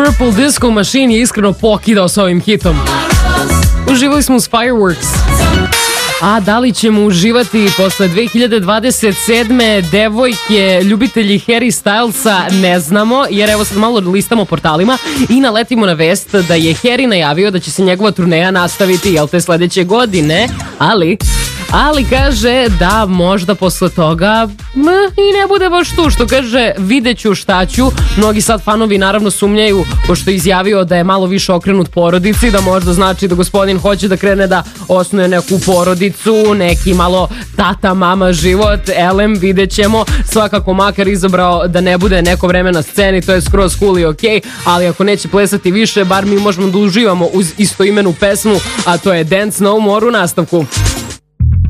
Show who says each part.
Speaker 1: Purple Disco Machine je iskreno pokidao s ovim hitom. Uživali smo uz Fireworks. A da li ćemo uživati posle 2027. devojke, ljubitelji Harry Stylesa, ne znamo, jer evo sad malo listamo portalima i naletimo na vest da je Harry najavio da će se njegova turneja nastaviti, jel te, sledeće godine, ali kaže da možda posle toga i ne bude baš tu, što kaže vidjet ću šta ću. Mnogi sad fanovi naravno sumnjaju, pošto je izjavio da je malo više okrenut porodici, da možda znači da gospodin hoće da krene da osnuje neku porodicu, neki malo tata, mama život, elem, vidjet ćemo. Svakako makar izabrao da ne bude neko vreme na sceni, to je skroz cool i okej, ali ako neće plesati više, bar mi možemo da uživamo uz istoimenu pesmu, a to je Dance No More u nastavku.